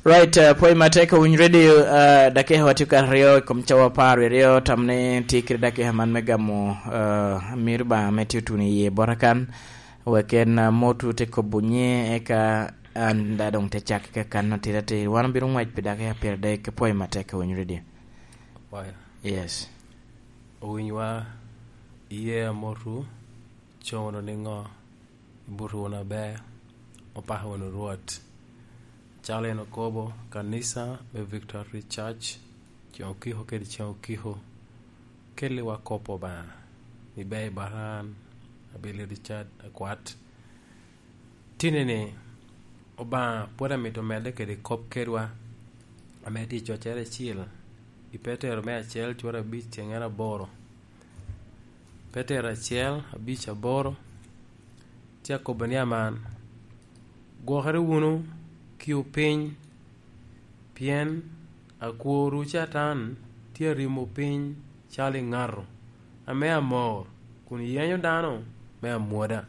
Right, poi mateka win radio dake watika rio komchawa paru rio tamne tikri dake haman megamo mirba metutuni ye borakan weken motu te kobunye eka anda dong te chak ke kan tirate wan biru ngwaj pedake apir dake poi mateka win radio. Why? Yes. Winwa iye motu chono ningo buru na be opaho no ruot. Chale no kobo kanisa be Victory Church chonkiho kedi chonkiho kele wa kopo ba ni be baran abele Richard akwat tinene oba poda mito mede kedi kop kedwa ameti chochere chil ipetero me achel chora bich chengera boro petero achel abich aboro tia kobania man gohere wunu kiu piny pien akworu chatan tia rimo piny chali ngaro ame amor kun yenyo dano me amuoda.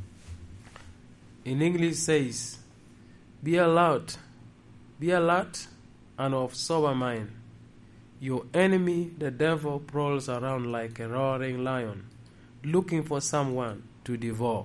In English says, be alert and of sober mind. Your enemy the devil prowls around like a roaring lion looking for someone to devour.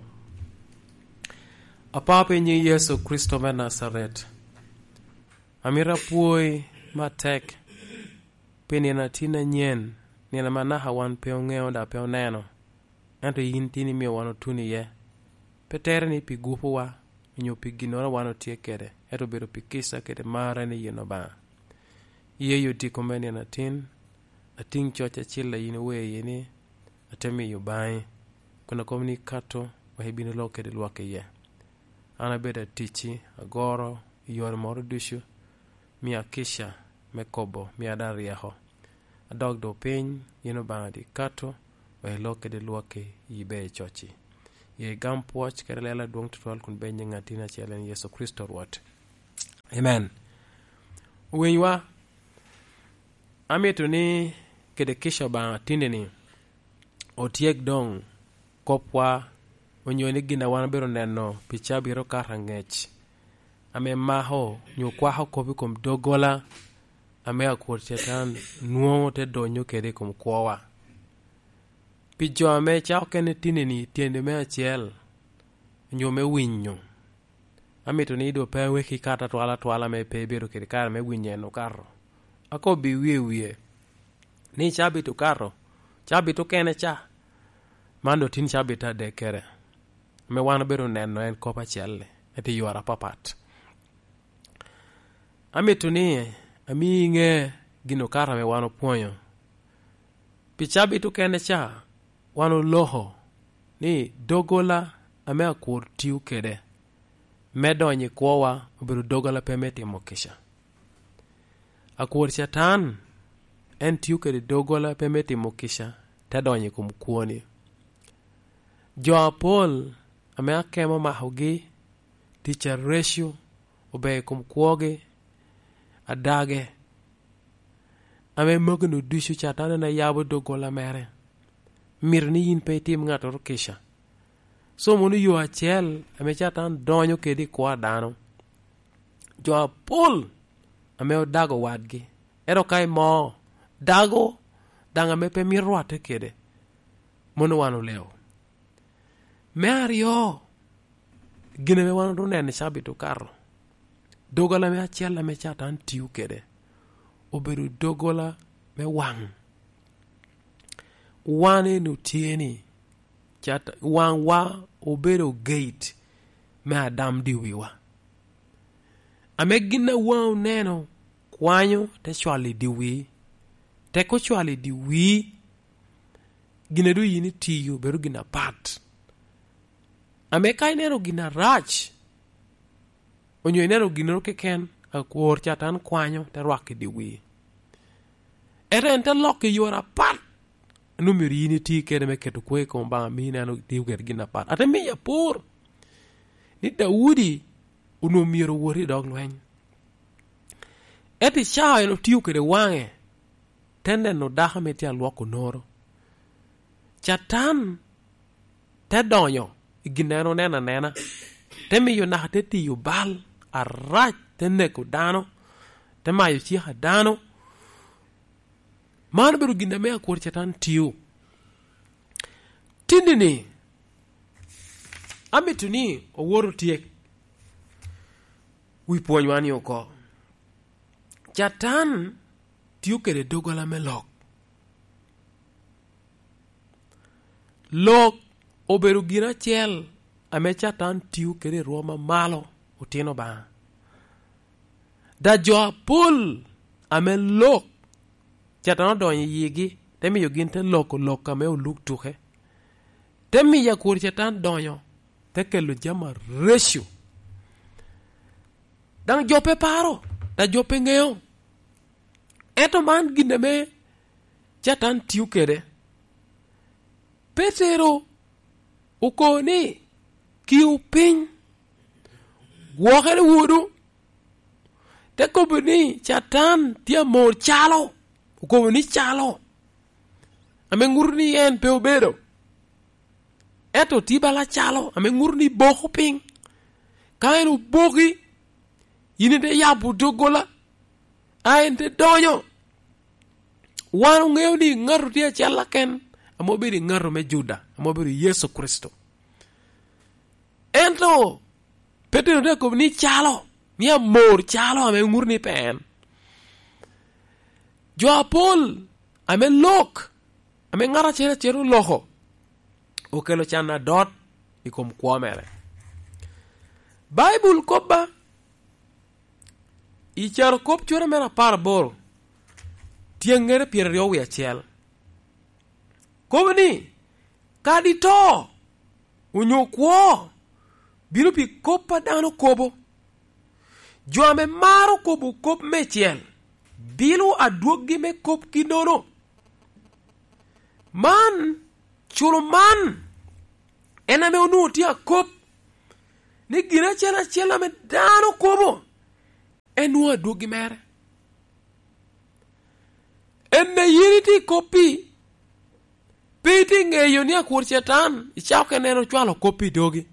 Apape nyi Yesu Kristo me Nazaret. Amira puoi matek. Peni na tina nyen. Nina manaha wan peo ngeo da peo neno. Ento yintini mi wano tuni ye. Petere ni pigufu wa. Inyo piginora wano tie kede. Eto biro pikisa kede mara ni yeno ba. Iye yu tiko meni na tin. Ating chocha chila yinwe yini. Atemi yu bayi. Kuna komni kato. Wahibini lo kede luake ye. Ana beda tichi agoro yor moro dushu mia kisha mekobo mia dariaho adog do piny yino bandi kato we loke de luake yibe chochi ye gampoch kerelela duong tutwal kun benye ngatina chelen Yesu Kristo ruot. Amen. Uwenywa amieto ni kede kisha ba tindeni otiek dong kopwa onyoni gina wan biro neno picha biro karangech ame maho nyukwaho kobi kom dogola ame akwor chetan nuo te donyo kede kom kwowa pijo ame chao kene tineni tiende me achiel nyome winyo ame to nido pe weki kata twala me pe biro kede kar me winyeno karo ako bi wie ni chabi to karo chabi to kene cha mando tin chabi ta dekere me wan bero neno en kopa chelle eti yuara papat amituni ami nge gino kara me wano puonyo pichabi tu kene cha wano loho ni dogola ame akur tiu kede medonye kwowa bero dogola pemeti mokisha akur chatan en tiu kede dogola pemeti mokisha tedonye kumkuoni jo apol ame akemo mahogi teacher ratio obe kumkwoge adage ame mogno dushu chatana na yabo dogola mere mirni yin pe tim ngato kisha so monu yo achel ame chatan donyo kedi kwa dano jo apol ame odago wadgi ero kai mo dago danga me pe mirwate kede monu wanu leo Mario gine me wano dunene shabitu karo dogola me achiel me chatan tiu kede oberu dogola me wang wane no tieni chata wang wa oberu gate me adam diwiwa ame gina wao neno kwanyo te chwali diwi te ko chwali diwi gine du yini tiyu beru gina pat ame kai nero gina rach onyo nero gina keken akwor chatan kwanyo te rwake diwi erente loke yora pat numeri ni ti kede me keto kwe ko ba mi nano diwi gina pat ate mi ya pur ni Daudi unomiro wori dog lwen eti cha eno tiu kede wange tende no daha meti alwako noro chatan te donyo iginero nena temi yo na te ti yo bal arach te neko dano te mayo chiha dano. Man bedo ginde me akwor Satan tiyo. Tindi ni amitu ni oworo tiek wi puonj wan yo ko. Satan tiyo kede dogola me lok. Lok obedo gina chiel ame Satan tiyo kede roma malo utino ba. Da jo apol ame lok Satan odonyo yigi temiyo gin te lok ame oluk tuke. Temiyo akwor Satan donyo te kelo jama resyo. Dang jope paro, da jope ng'eyo. Eto man ginde me Satan tiyo kede. Petero ukoni kiu piny gwokere wudu te kobo ni Satan tia mor chalo ukobo ni chalo ame ngur ni en pe obedo eto tibala chalo ame ngur ni boko piny kaen ubogi yinite yabu dogola aen te donyo wan ung'eyo ni ng'ato tia chala ken amo bedi ng'ato me Juda amo bedi Yesu Kristo. Ento Petero ne kobo ni chalo ni amor chalo ame ngur ni pen. Jo apol ame lok ame ngara chere loko okelo chana dot ikom kwamere. Bible koba icharo kop chore mera par bor tiengere pierio wi achiel. Kobo ni kadi to unyokwo biro pi kopa dano kobo jo ame maro kobo kop mechiel bilu aduogi me kop kinono man chulo man ename onu tia kop ni gina chela me dano kobo enu aduogi mere enne yiriti kopi piti ng'eyo ni akwor Satan ichauke neno chwalo kopi dogi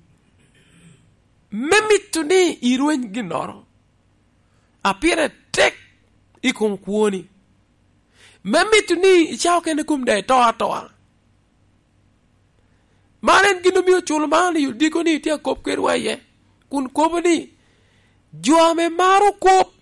memitu ni irweny ginoro apire tek ikom kuoni memitu ni ichauke ne kum de toa maren gino miyo chulo mani yudiko ni tia kop kerwaye kun kobo ni juame maro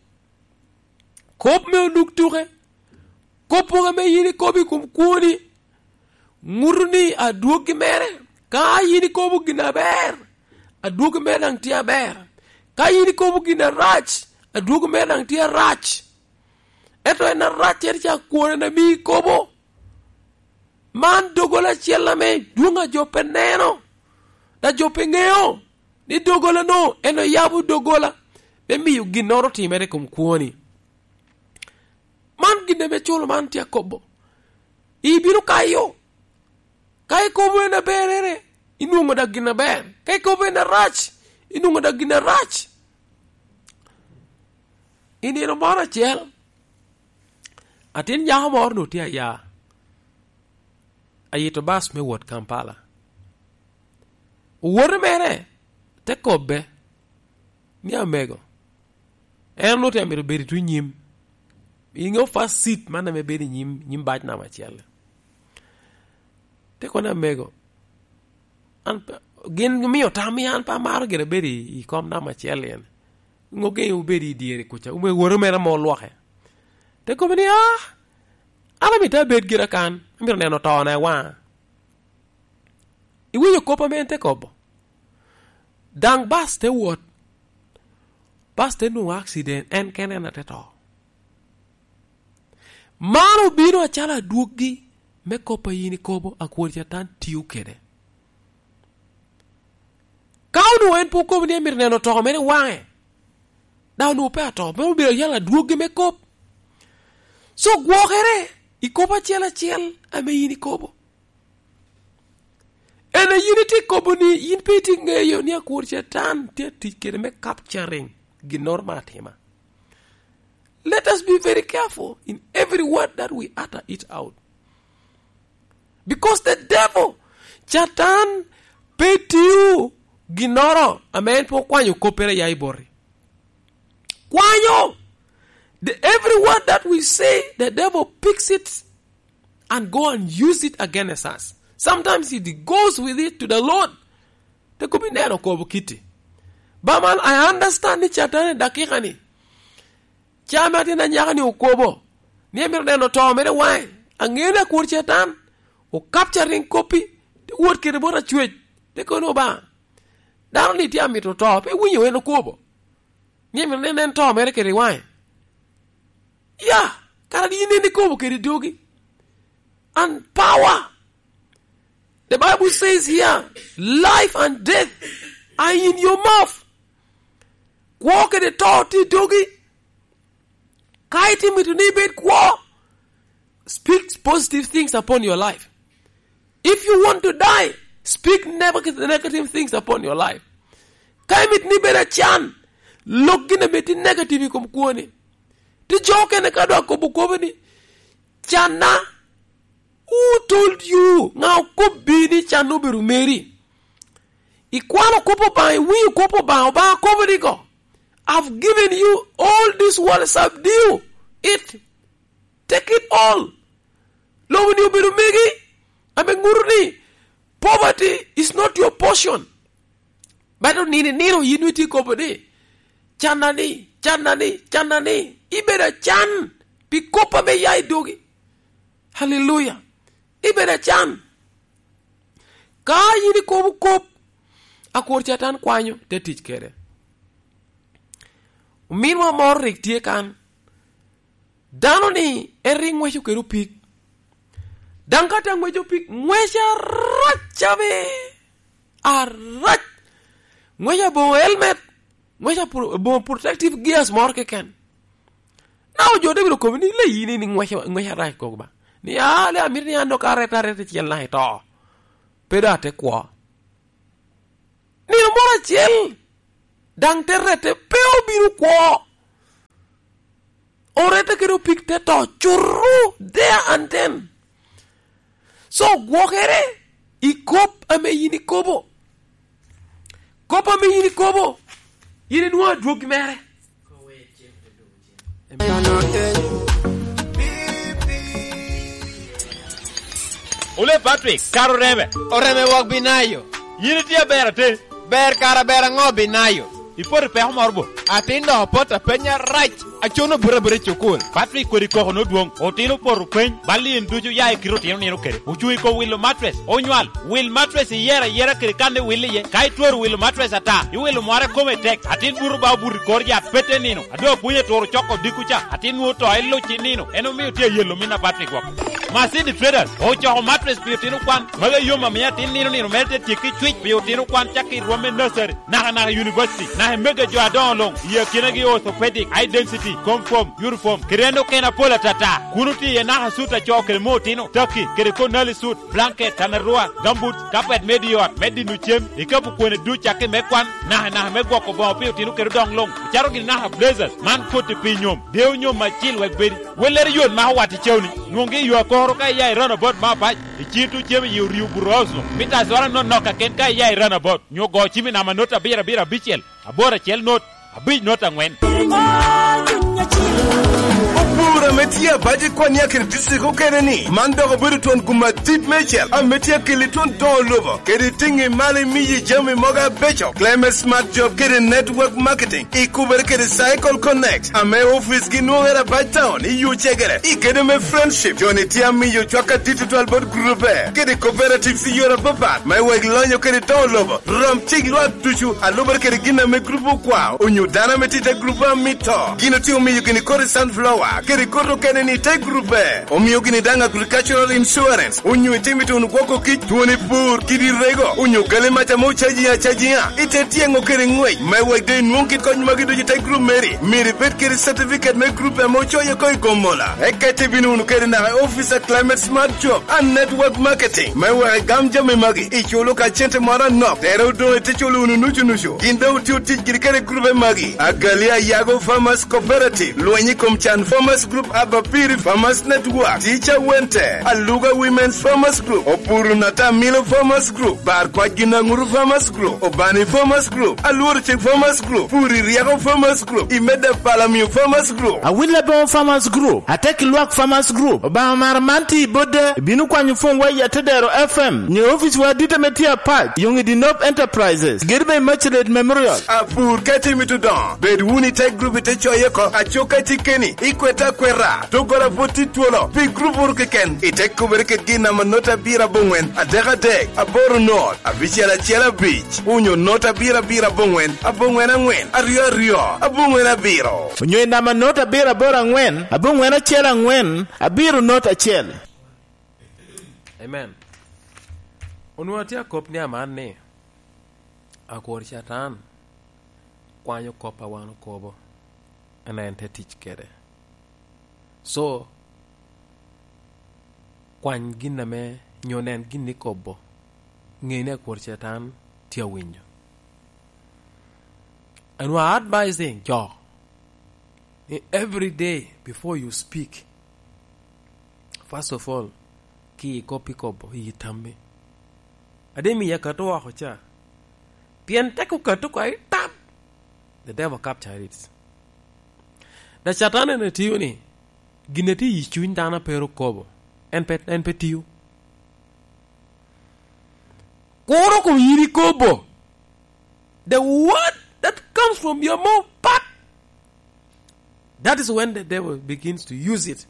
kop me onuk tuke kopo me yini kobi kum kuoni ngurni aduogi mere ka yini kobo gina ber aduogi mere nang tia ber ka yini kobo gina rach aduogi mere nang tia rach eto ena rach ercha kuone na mi kobo man dogola chiela me duonga jope neno da jope ng'eyo ni dogola no eno yabu dogola be miyo ginoro timere kum kuoni man ginde me chulo man tia kobo ibiru kayo kai kobo ena berere inungo da gina ber kai kobo ena rach inungo da gina rach inino mora chiel atin yaho mor no tia ya ayito bas me wot Kampala uwore mere te kobe ni amego no te amiro beri tu nyim ingo fast seat mana me beri nyim baj na machiel te kona mego an gen miyo tami an pa mar gere beri I kom na machiel yen ngoge u beri diere kucha ume wore mere mo loxe te ko ni ala mi ta bet gira kan amiro neno tona wa iwiyo kopa mente kobo dang bas te wot bas te no accident en kene na te to maro bino achala duogi me kopa yini kobo akwor Satan tiyo kede kaudu en po kobo ni amiro neno to mene wange daw no pe to me biro yala duogi me kop so gwokere ikopa chiel ame yini kobo ene yini ti kobo ni yin piti ng'eyo ni akwor Satan tia tikere me capturing ginor matima. Let us be very careful in every word that we utter it out, because the devil Satan peti you ginoro amen po kwanyo kopere ya ibori Kwanyo. Every word that we say, the devil picks it and go and use it against us. Sometimes he goes with it to the Lord. Te could be neno kobo kiti. Baman, I understand ni chatane dakika ni. Chama tina nyaka ni ukobo. Niemir neno to mere wai. Angene kur chatan. O capturing copy. The word kere bora chwech. Te kono ba. Daro ni tia mito to. Pe winyo eno kobo. Niemir neno to mere kere wai. Yeah. Kara di nene kobo kere dogi. And power. The Bible says here, life and death are in your mouth. Walk in the torty dogi. Kaiti mitunibet kwa. Speak positive things upon your life. If you want to die, speak negative things upon your life. Kaimit nibera chan. Logine beti negative kumkuoni. Ti joke ne kadwa kubukobeni. Chana. Who told you? Now kubini chanu berumeri. Ikwano kopo ba we kopo ba koberigo. I've given you all this world, subdue it. Take it all. Lo ni berumegi. Amenguruni. Poverty is not your portion. But don't need niro unity kobodi. Chanani. Ibera chan. Pikopa me yai dogi. Hallelujah. Ibera chan. Ka yini kobu kop. Akur chatan kwanyo te tich kere. Minwa mor rik tie kan. Dano ni eri ngwesho keru pik. Dankata ngwesho pik. Ngwesha rachabe. Arach. Ngwesha bo helmet. Ngwesha bo protective gears mor keken. Now jode bilo komini le yini ni ngwesha rach kogba. Ni ale amir ni ando kareta chiel na ito. Peda te kwa. Ni mora chiel. Dang terete peo biru kwa. Orete kero pikte to churru there and then. So gwokere ikop ame yini kobo. Kopa ame yini kobo. Yini nuwa drug mere. Ule Patrick, karo rebe. Oreme wak binayo. Yini tia bera te. Ber kara bera ngo binayo. Ipor pe morbo. Atindo pota penya right. Achono bure chukul. Patrick kori ko no duong. Otino por kwen. Bali enduju ya ekiro tino nino kere. Uchui ko Will Mattress. Onyual. Will Mattress yera kere kande Will ye. Kai tuor Will Mattress ata. I Will moare kome tek. Atin buru ba buru korja pete nino. Ado punye toro choko dikucha. Atin uto elo chinino. Eno mi utia yelo mina Patrick wako. Masini traders. Ocho Mattress piotino kwan. Maga yoma miya tin nino mete tiki tweet piotino kwan chaki rome nursery. Naha university. Naha mega jo adon long. Ye kinagi orthopedic identity. Conform, uniform, kerendo kena pola tata. Kunuti ye naha suta choke motino. Turkey, kereko nali suit, blanket, tanarua, gambut, carpet mediot, medi nuchem, ikapu kwene du chake mekwan, naha megwa ko bon pio tinu kerodong long. Charo gini naha blazers, man kote pinyom, deo nyom machil wegbedi. Weleri yon maha wati chewni. Nungi yu akoro ka yai runabout ma baj. Ichitu chemi yu riu burozlo. Mita zwara no noka ken ka yai runabout. Nyo go chimi na manota bira bichel. Abora chel not. Abij nota ngwen. Pura metia baje kwa nyakir disiko keneni. Mandogo buruton kuma deep Michel. A metia kiliton don lobo. Kedi tingi mali miyi jami moga becho. Claim smart job kedi network marketing. Ikuber kedi cycle connect. Ame office ginuera by town. Iyu chegere. Ikede me friendship. Joni tia miyo chwaka digital board group. Kedi cooperative si yora babat. My weg lonyo kedi don lobo. Rom chig lwa tuchu. Alober kedi gina me grupu kwa. Unyu dana metite grupa mito. Gino tiyo miyo gini kori sunflower. Kedi koto keneni te grupe. Omiyo gini danga agricultural insurance. Unyu itimiti unukwako kich tuoni pur. Kidi rego. Unyu gale matamo chajia. Ite tiengo kedi ngwey. Mewe de nwongi kony magido jite grup meri. Miri bet kedi certificate me grupe mocho ye koi gomola. Ekete binu unu kedi na officer climate smart job. And network marketing. Mewe gamja me magi. Icholo ka chente mara nok. Tero do ete cholo unu nuchu. Ginda utiyo tich kedi kedi grupe magi. Agalia Yago Farmers Cooperative. Luenyi komchan Farmers Farmers Group, Abapiri Farmers Network, Teacher Wente, Aluga Women's Farmers Group, Opuru Nata Milo Farmers Group, Barkwagina Nguru Farmers Group, Obani Farmers Group, Alurche Farmers Group, Puri Riago Farmers Group, Imeda Palamiu Farmers Group, Awilabo Farmers Group, Ateki Luak Farmers Group, Marmanti Bode, Binukwanyu Fongwa Yatedero FM, New Office wa Dita Metia Park, Young Dinop Enterprises, Girbe Merchant Memorial, Apur Kati Mitudon, Bedwuni Tech Group Techoyeko, Achoka Tikeni, Ikweta Kwera, Togora Potituolo, Big Group Urkiken, Itekuberke Gina Manota Bira Bungwen, Adega Dek, Aboru North, Abichela Chela Beach, Unyo Nota Bira Bungwen, Abungwen Angwen, Ario Rio, Abungwen Abiro. Unyo Nama Nota Bira Bora Ngwen, Abungwen Achela Ngwen, Abiru Nota Chel. Amen. Unuatia kopni amane. Akwor chatan. Kwanyo kopa wano kobo. And I teach kere. So kwan gina me nyonen gini kobo. Ngene akwor chatan tia winyo. And we're advising yo. Every day before you speak, first of all, ki kopi kobo yitambe. Ademi yakato wa hocha. Pienteku katuko ay tap. The devil captured it. The Satan ne tiuni. Gineti yichuin dana pero kobo. En petiu. Koro kum yiri kobo. The word that comes from your mouth, pat. That is when the devil begins to use it.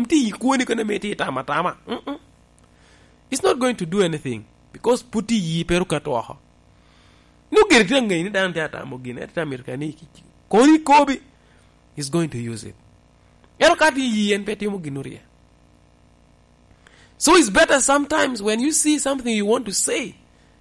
It's not going to do anything because puti yi peruka toha. No gertanga ini dan teata mogina eta mirkani kori kobi is going to use it. Erokati yi en peti moginuria. So it's better sometimes when you see something you want to say.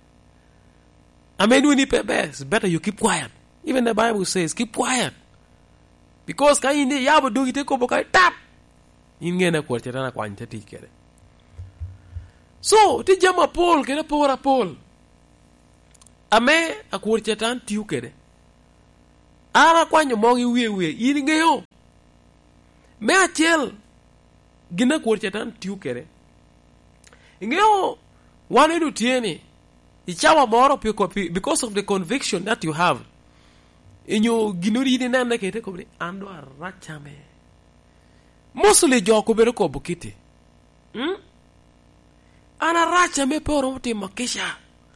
It's better you keep quiet. Even the Bible says keep quiet. Because kai inde yabo do ite ko bokai tap. Ingena ko chetana kwa nteti kere. So ti jama Paul kena pora Paul. Ame akwor chetan tiu kere. Ara kwanyo mogi wiye ini ngeyo. Me achel gina kwor chetan tiu kere. Ngeyo wane du tieni. Ichawa moro because of the conviction that you have. Inyo ginuri ni nana kete ko ando arachame. Mosule joko bero ko bukiti. Ana rachame poro mti makisha.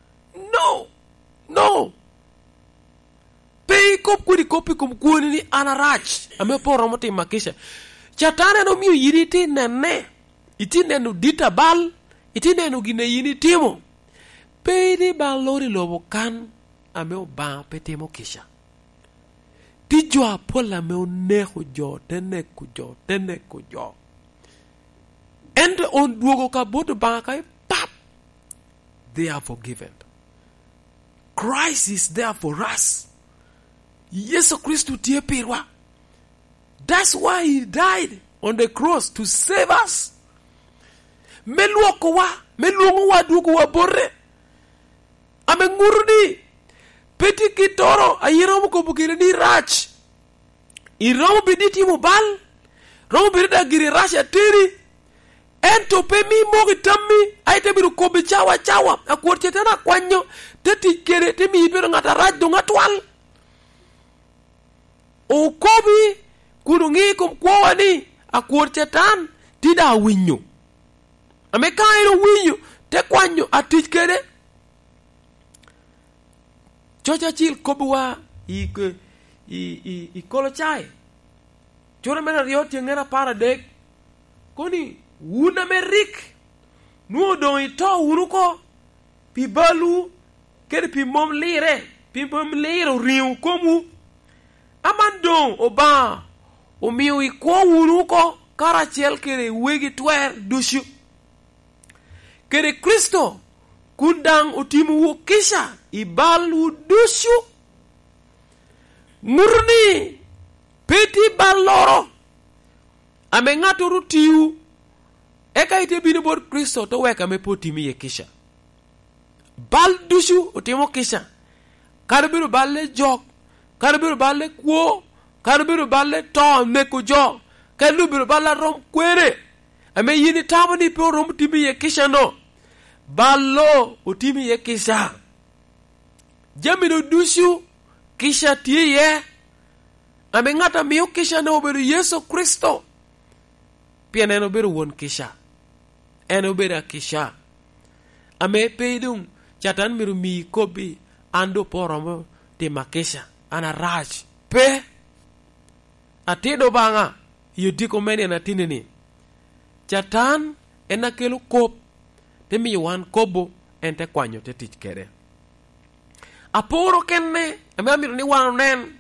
No. Pei kop kuri kopi kum kuoni ni ana rach. Ame poro mti makisha. Chatane no miyo yiriti nene. Itine no dita bal. Itine no gine yini timo. Pei di balori lobo kan. Ame oba petimo kisha. Tijo apola me oneho jo, teneku jo. Ende on duogo ka boto bankai, pap! They are forgiven. Christ is there for us. Yesu Christu tie pirwa. That's why he died on the cross to save us. Meluoko wa duogo wa bore. Ame ngurudi. Peti kitoro ayiro ko bukire ni rach. Iromo biditi mobal. Romo birida giri rasha tiri. Ento pe mi mogi tammi. Aite biru ko bichawa chawa. Akwor chetana kwanyo. Teti kere temi ibiro ngata raj do ngatwal. O kobi kurungi kum kwani. Akwor chetan tida winyo. Ameka iro winyo. Te kwanyo atich kere. Chocha chil kobuwa i kolo chai. Chora mena riot yengera para dek. Koni wuna merik. Nuo don ito unuko. Pi balu. Kere pi mom lire. Pi mom lire riu komu. Amandon oba. Omiu ikwa unuko. Kara chel kere wegi twer dushu. Kere Kristo. Kundang utimu wukisha. Ibalu dushu. Murni. Peti baloro. Amengatu rutiu. Eka ite bini bod Kristo to weka me potimi ye kisha. Bal dushu utimo kisha. Karabiru balle jok. Karabiru balle kuo. Karabiru balle to neko jo. Kalu biro bala rom kwere. Ame yini tamo ni pe rom timi ye kisha no. Balo utimi ye kisha. Jamino dushu kisha tiye. Ame ngata miyo kisha na oberu Yesu Kristo. Pia na oberu won kisha. En obera kisha. Ame peidung chatan miru mi kobi ando poromo te makisha. Ana raj. Pe. Atido banga. Yudiko meni na tinini. Chatan ena kelu kop. Te mi wan kobo ente kwanyo te tich kere. Aporo kenne. Ame amiru ni wan nen.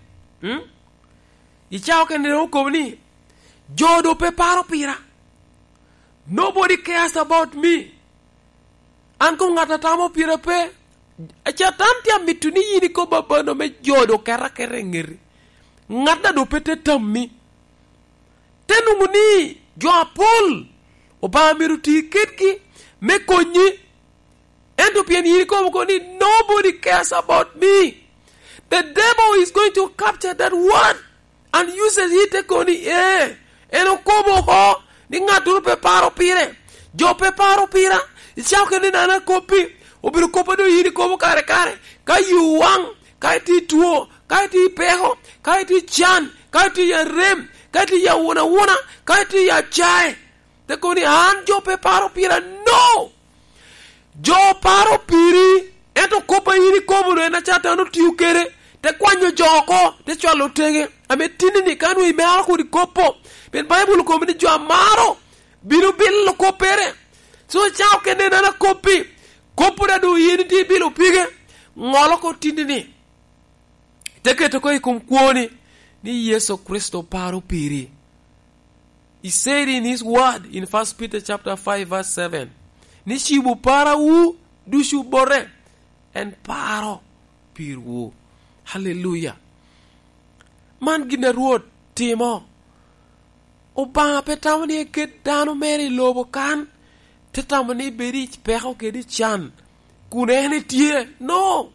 Ichao kenne huko ni. Jodo pe paro pira. Nobody cares about me. Anko ngata tamo pira pe. Chatan tia mituni yini ko babano me jodo kara kere ngiri. Ngata do pete tammi. Tenunguni jo apol. Oba miru tiketki me konyi. Endo pian yini ko mkoni. Nobody cares about me. The devil is going to capture that word and uses it koni eno kobo ho ni ngatu pe paro pire. Jo pe paro pira. Ichao ke ni nana kopi. Obiru kopo do yini kobo kare kare. Ka yuwang. Ka ti tuo. Ka ti peho. Ka ti chan. Ka ti ya rem. Ka ti ya wuna wuna. Ka ti ya chai. Te koni han jo pe paro pira. No. Jo paro piri. Ento kopo yini kobo do ena chata no tiu kere. Te kwanyo joko. Te chwalo tenge. Ame tini ni kanu ime ako di kopo. Ben Bible ko ni jo amaro. Biru bil lo kopere. So chao kene nana kopi. Kopo da do yini ti bilu pige. Ngolo ko tini ni. Teke toko ikumkuoni. Ni Yesu Kristo paro piri. He said in his word in 1 Peter chapter 5 verse 7. Ni shibu para wu dushu bore. En paro piru. Hallelujah. Man gina ruot timo. Oba petamani eket dano meri lobo kan. Tetamani berich peho kedi chan. Kunehne tie. No.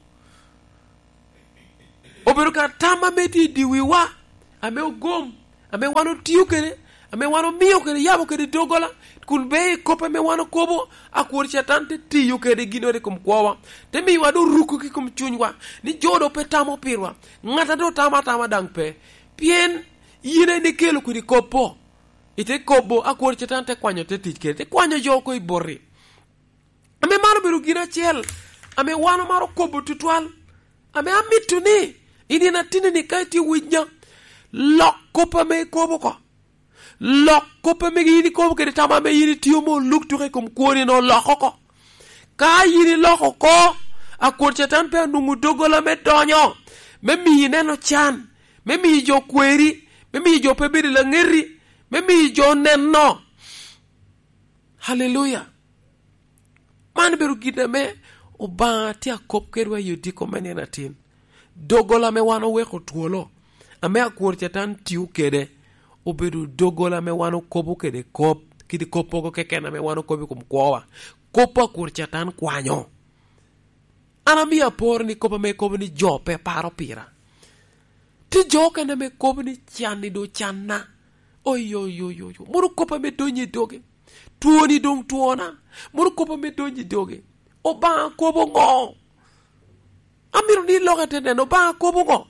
Oberuka tama meti diwiwa. Ame ogom. Ame wano tiyo kede. Ame wano miyo kede. Yabo kede dogola. Kunbe kope me wano kobo. Akwori chatante tiyo kede ginore kumkwawa. Temi wado ruku ki kumchunywa. Ni jodo pe tamo pirwa. Ngata do tama dang pe. Pien. Yine ni kelo kudi kopo. Ite kobo akwori chatante kwanyo te tich kede. Te kwanyo joko ibori. Ame mano beru gina chel. Ame wano maro kobo tutwal. Ame amitu ni. Ini na tini ni kaiti winya. Lok kopa me kobo ko. Lok kopa me yini kobo kede tama me yini tiyo mo luk tuke kumkuoni no loko ko. Ka yini loko ko. Akwori chatan pe nungu dogola me donyo. Me mi neno chan. Me mi jo kweri. Me mi jo pebiri la ngeri. Me mi jo neno. Hallelujah. Man beru gida me. Oba tia kop kerwa yudiko mene na tin. Dogola me wano weko tuolo. Ame akwori chatan tiyu kede. Oberu dogola me wano kobo kede kop. Kidi kopoko kekena me wano kobi kumkwawa. Kopo akwori chatan kwanyo. Anami apor ni kopa me kobo ni jope paro pira. Ti joka na me kobo ni chani do channa. Oyo. Muru kopa me donyi doge. Tuoni dong tuona. Muru kopa me donyi doge. Oba kobo ngo. Amiru ni loga tenen. Oba kobo ngo.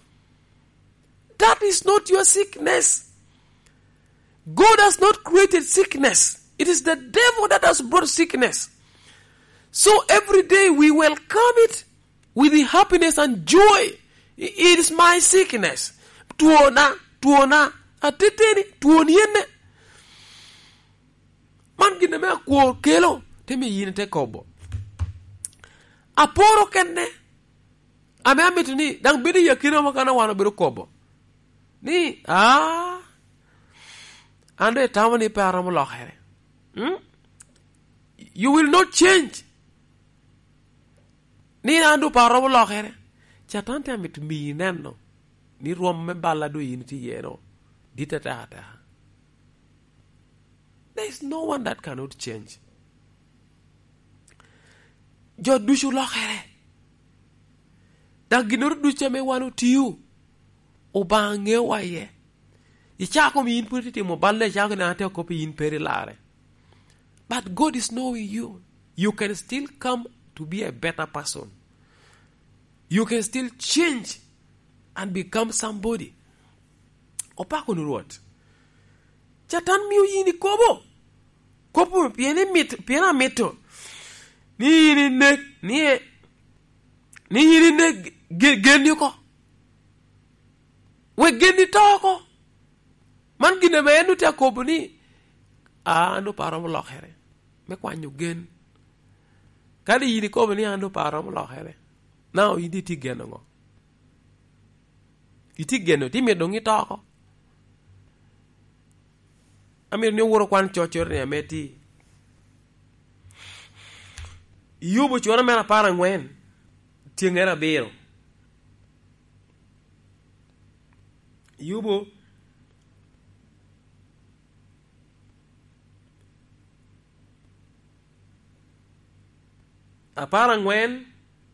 That is not your sickness. God has not created sickness. It is the devil that has brought sickness. So every day we welcome it with the happiness and joy. It is my sickness. Tuona. Ateteni. Tuoniene. Man gina me akwo kelo. Temi yine te kobo. Aporo kenne. Ame amitu ni. Dang bidi yakina makana wana biru kobo. Ni. Ande tamani pe aramu lokhere. You will not change. Ni andu pa aramu lokhere. Chatante amitu mi neno. Ni ruom me balado yiniti yeno. Dita tahata. There is no one that cannot change. Jo dushu lokhere. Dang ginur ducha me wanu tiyu. Obange waye. Ichako mi in put timo balle chako na te kopi in pere lare. But God is knowing you. You can still come to be a better person. You can still change and become somebody. Opako nuruot. Chatan miu yini kobo. Kopo piena meto. Ni yini ne geni ko. We geni toko. Man gine me enu te kobo ni. Ando param lokhere. Me kwanyu gen. Kadi yini kobo ni ando param lokhere. Now yini ti geno ngo. Iti geno ti me dongi toko. Amir ni wuro kwan chochor ni ameti. Yubu chwana mena para ngwen. Tiengera biro. Yubu. Apara ngwen.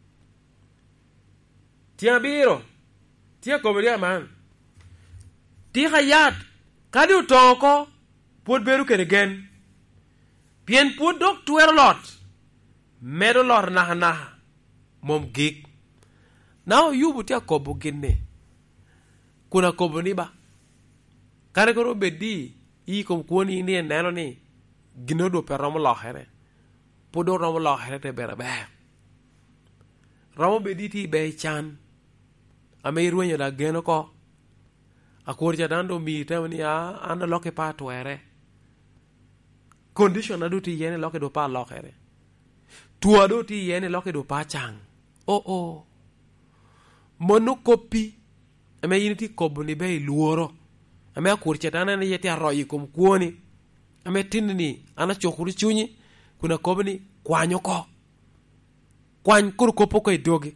Tieng biro. Tieng koberia man. Tieng hayat. Kadi utoko. Put beru gen. Pien put dok tuer lot. Medo lor naha. Mom gig. Now you tia kobo gine. Kuna kobo ni ba. Kare koro bedi. I kom kuoni ini nelo ni. Gino do per ramo lohere. Pudo ramo lohere te bera be. Ramo bedi ti be chan. Ame iruenyo da geno ko. Akurja dando mi temani anda loke pa tuere. Condition adu ti yene loke do pa lokere. Tu adu ti yene loke do pa chang. Oh. Monokopi. Ame yini ti kobo ni be luoro. Ame akurche tana ne yeti arroyi kum kuoni. Ame tinni ana chokuri chunyi. Kuna kobo ni kwanyo ko. Kwany kuru kopo ko idogi.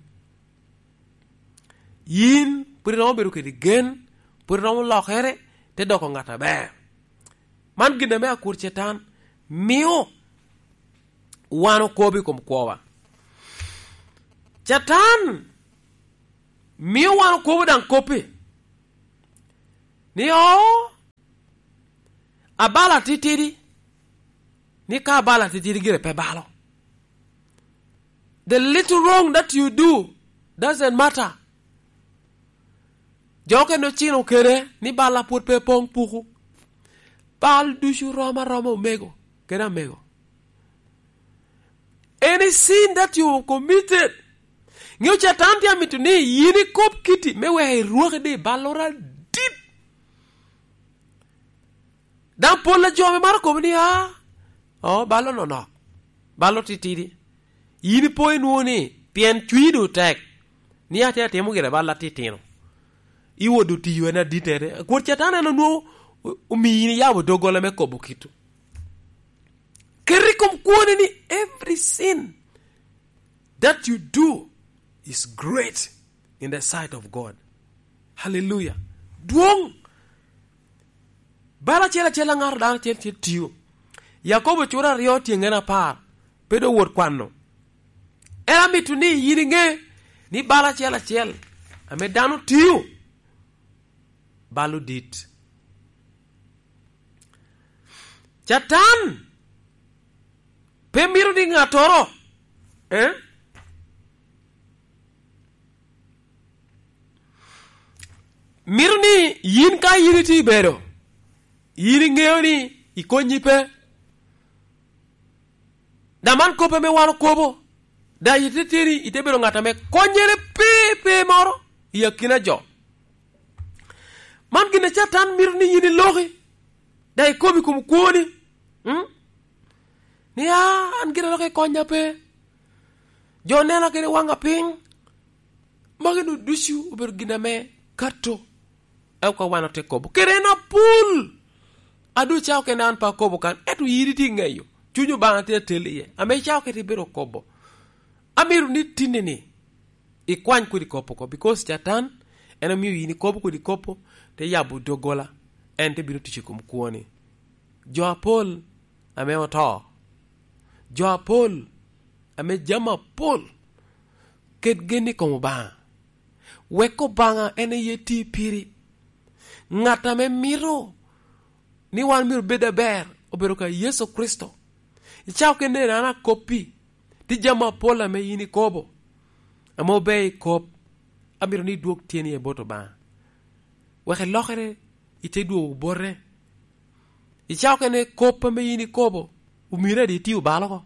Yin puri ramo beru ke di gen. Puri ramo lokere. Te doko ngata be. Man gina me akurche tan. Mio wano kobi kum kowa. Chatan mio wano kobi dan kopi. Ni abala titiri. Ni ka abala titiri gire pe balo. The little wrong that you do doesn't matter. Joke no chino kere ni bala put pe pong puku. Bal dushu roma mego. Kena mego. Any sin that you committed. Ngyo chatanti amitu ni yini kop kiti. Mewe ruoke de balora deep. Dan pola jome mara komini ha. Oh, balo no. Balo titiri. Yini po inuoni. Pien chuidu tek. Ni ate temu gira bala titino. Iwo du tiyo na ditere. Kwa chatana no nuo. Umini yawo dogola me kobo kitu. Kerikom kuone ni every sin that you do is great in the sight of God. Hallelujah. Duong. Bara chela ngar dan chel tiyo. Yakobo chura rio tiengena par. Pedo word kwano. Era mitu ni yiringe ni bara chela. Ame danu tiyo. Balu dit. Chatan. Pemiru di ngatoro. Miru ni yin ka yiri ti bero. Yiri ngeo ni ikonyi pe. Daman kope me wano kobo. Da yititiri itebero ngata me konyere pe moro. Iya kina jo. Man gina chatan miru ni yini lohi. Da ikobi kumkuoni. Ni angira loke konya pe. Jonela kene wanga ping. Maginu dushu ubergina me kato. Ewka wana te kobo. Kerena pool. Adu chao kene anpa kobo kan. Etu yiriti ngayo. Chunyu bana te teliye. Ame chao kete bero kobo. Amiru ni tinini. Ikwany kudi kopo ko. Because chatan. Ena miyu yini kobo kudi kopo. Te yabu dogola. Ente biru tichikum kuoni. Joa Paul. Ame oto. Joa Paul. Ame jama Paul. Ket geni komo banga. Weko banga ene yeti piri. ng'ata me miro ni wan miro beda ber obero ka Yesu Kristo ichao kende na kopi ti jama pola me yini kobo amo be kop amiro ni duok tieni e boto ba waxe lokere ite duo borre ichao kende kopa me yini kobo umire di tiu baloko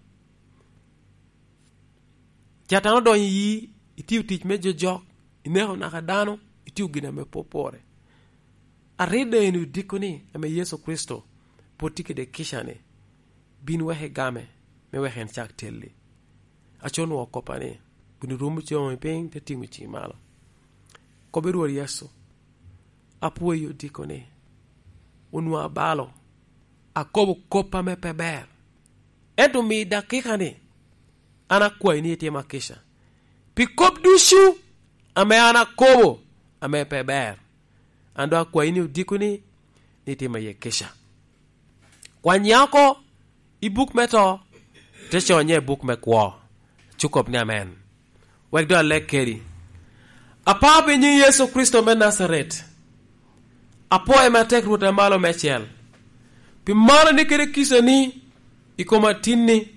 jatano do yi itiu tich me jojok ineho na kadano itiu gina me popore aride enu dikoni ame Yesu Kristo potike de kishane bin wehe game me wehen chak telli achon wo kopane bin rumu chon ping te tingu chi malo ko beru Yesu apuyo dikoni unwa balo akobo kopa me peber eto mi dakika ni ana kwa ini ete makisha pikop dushu ame ana kobo ame peber ando kwa ini dikoni nite mayekesha kwa nyako ibuk meto te chonye buk mekwo chukop ni amen wekdo lekeri apabe nyi Yesu Kristo men Nazaret apo e matek ruta malo mechel pi malo ni kere kisani ikoma tinni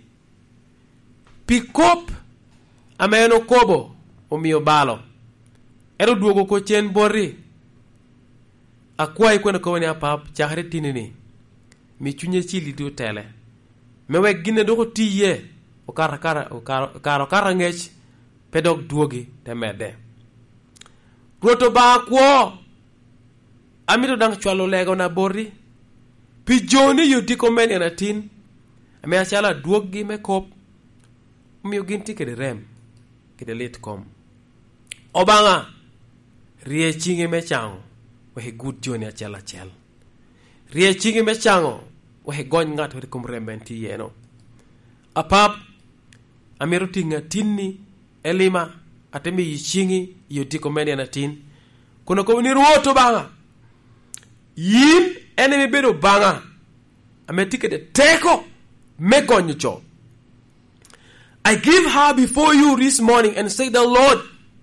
pikop ameno kobo omio balo ero duogo ko chen borri akwai kwena ko ni apap chahre tinini mi chunye chili do tele mewe gine do ko tiye o kara ngech pedok duogi te mede roto ba kwo amito dang chwalo lego na borri pi joni yuti ko men ena tin ame achala duogi me kop mi ginti kede rem kede lit kom obanga rie chinge me chango we good joni achala chel rie chinge me chango we gony ngat we kum rementi yeno apap amiro tinga tinni elima atemi yichingi yuti ko men ena tin kono ko ni ruoto banga yin enemy bedo banga ametike de teko mekonyo. I give her before you this morning and say, the Lord,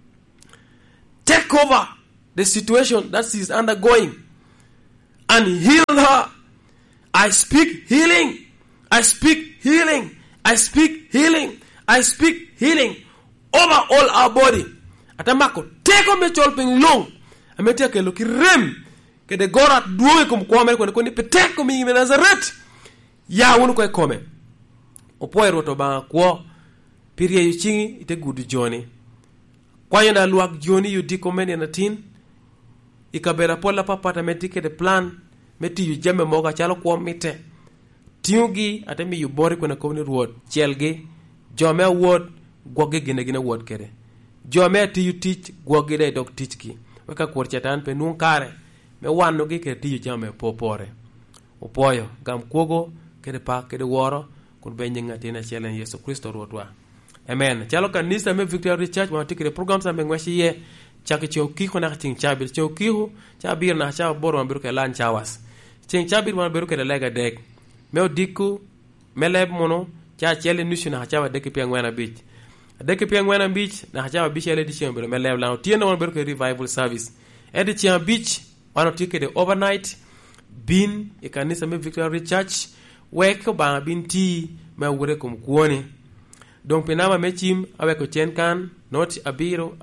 take over the situation that she is undergoing and heal her. I speak healing. I speak healing. I speak healing. I speak healing over all our body. Atamako teko me cholping long. Ameteke lo kirem ke de gorat duwe kum kwame ko ni peteko mi Nazaret. Ya wonu ko kome. Opoero to ba kwo pirie yuchingi ite gudu joni. Kwa yona luak joni yu diko meni na tin. Ikabera pola papata metike de plan. Meti yu jeme moga chalo kwa mite. Tiugi atemi yu bori kuna kowni ruot. Chelgi. Jome word gwoge gine word kere. Jome ti yu teach gwoge de dok teach ki. Weka kwa chatan pe nunkare. Me wano gi kere ti yu jame popore. Upoyo. Gam kwogo kere pa kere woro. Kun benye ngatina chelen Yesu Kristo ruotwa. Amen. Chalo kanisa me Victory Church watikire program sa mengwashi ye chaki chokiho na ching chabir chokiho chabir na chawa boro mabiru ke lan chawas. Ching chabir mabiru ke lega dek. Meo diku meleb mono cha chele nusu na chawa deki pia ngwana beach. Deki pia ngwana beach na chawa beach ele dishio mbiro meleb lao tienda mabiru ke revival service. Edi chia beach wanotike de overnight bin ikanisa me Victory Church weko ba bin ti me wure kumkuoni. Donc penama mechim aweko chenkan not abiro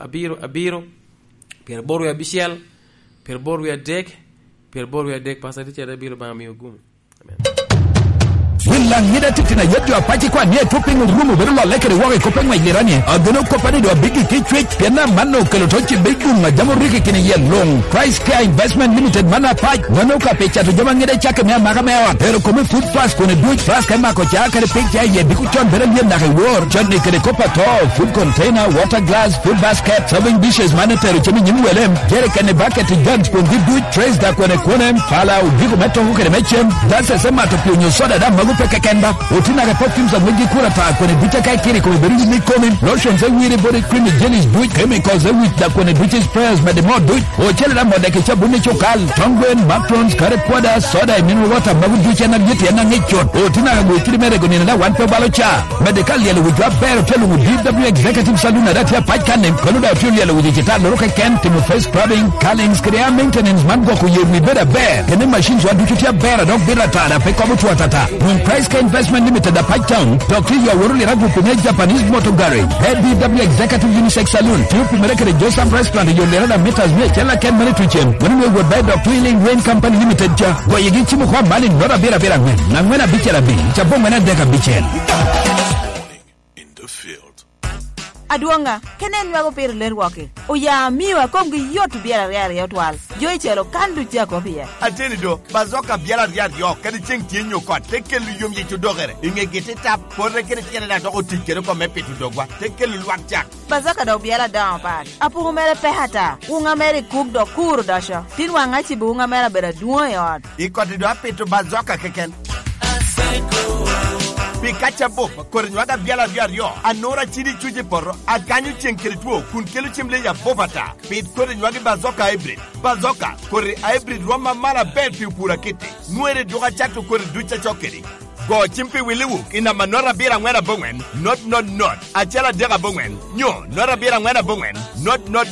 per boru ya bishel per boru ya dek pasadi chera biro ba mi ogum. Amen. Willa ngida titina yedu apache kwa nie tuping rumu berulo lekere wage kopeng wa ilirani adono kopani do bigi kichwech pena mano kelotochi bigi ngajamu riki kini yelong Price Care Investment Limited mana pach wano ka pecha to jama ngida chake mea makamewa pero kome food fast kone duit fast kama kocha kare pecha ye biku chon bere liye na reward chon ne kere kopa to food container water glass food basket serving dishes mana pero chemi nyimu welem jere kene bucket jugs kundi duit trays da kone pala udiku meto hukere mechem dasa sema to pionyo soda da magu rupe kekenda utina ga perfumes za mwenji kura ta kwenye ducha kai kiri kwa berili mikomin lotion za wiri body cream jellies duit chemicals za wit da kwenye ducha sprayers medemo duit ochele la moda kicha buni chokal tongwen matrons kare kwada soda mineral water magu ducha na giti na ngechot utina ga gwikiri mere goni na wanpe balocha medical yele wujwa bero telu DW executive salon na dati ya pachkanem kanuda tulu yele wujita loroka ken timo face scrubbing callings krea maintenance mango kuyemi beda bear kene machines wa ducha bera dog bera tada pe kwa mtu watata when price ka investment limited da Pachtown Dr. Yaworuli ragu pene Japanese Motor Garage DW executive unisex salon tupi merekere Joseph restaurant yolera na meters me chela ken mani tuchem wani we would buy Dr. Healing Rain Company limited cha kwa yegi chimu kwa mali nora bera bera ngwen na ngwena bichera bi chapo ngwena deka bichera in the field. Aduanga, kenen nwago pere ler wake. Oya miwa komgi yotu biara riari yotwal. Joy chelo kandu chako pia. Ateni do, bazoka biara riari yo, kadi cheng tienyo kwa, teke lu yom yichu dogere. Inge gete tap, pore kene tiene na doko tikere kwa mepe tu dogwa, teke lu luak chak. Bazoka do biara down pad. Apu humere pehata, unga mere kuk do kuru dasha. Tin wanga chibu unga mere bera duwa yod. Iko tido api tu bazoka keken. Pikacha bop, korenwaga biala biario, anora chidi chuje porro, akanyu chenkele tuo, kunkelu chimle ya bovata, pit korenwaga bazoka hybrid. Bazoka, kore hybrid roma mara bel piupura kete, nuere doga chato kore ducha chokeri. Go chimpi wiliwu, ina manora bira mwera bongwen, not, achela dega bongwen, nyo, nora bira mwera bongwen, not,